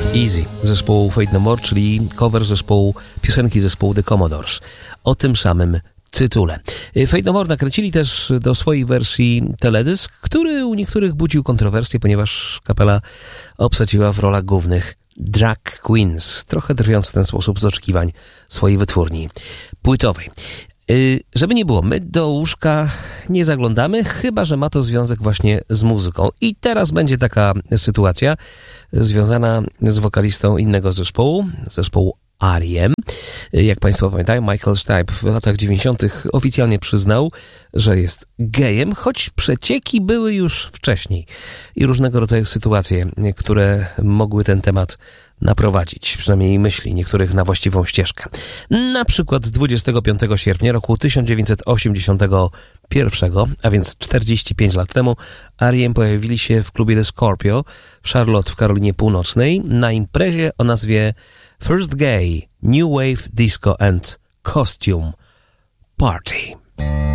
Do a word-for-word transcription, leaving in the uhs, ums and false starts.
Easy zespołu Faith No More, czyli cover zespołu, piosenki zespołu The Commodores o tym samym tytule. Faith No More nakręcili też do swojej wersji teledysk, który u niektórych budził kontrowersje, ponieważ kapela obsadziła w rolach głównych drag queens, trochę drwiąc w ten sposób z oczekiwań swojej wytwórni płytowej. Yy, żeby nie było, my do łóżka nie zaglądamy, chyba że ma to związek właśnie z muzyką. I teraz będzie taka sytuacja związana z wokalistą innego zespołu, zespołu R E M. Jak Państwo pamiętają, Michael Stipe w latach dziewięćdziesiątych oficjalnie przyznał, że jest gejem, choć przecieki były już wcześniej i różnego rodzaju sytuacje, które mogły ten temat naprowadzić, przynajmniej myśli niektórych, na właściwą ścieżkę. Na przykład dwudziestego piątego sierpnia roku tysiąc dziewięćset osiemdziesiątego pierwszego, a więc czterdzieści pięć lat temu, R E M pojawili się w klubie The Scorpio w Charlotte w Karolinie Północnej na imprezie o nazwie First Gay New Wave Disco and Costume Party.